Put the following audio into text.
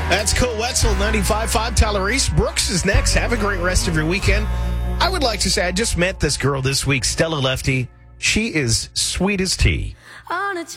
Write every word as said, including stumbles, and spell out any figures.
That's Cole Wetzel, ninety-five point five. Tyler East. Brooks is next. Have a great rest of your weekend. I would like to say I just met this girl this week, Stella Lefty. She is sweet as tea. On a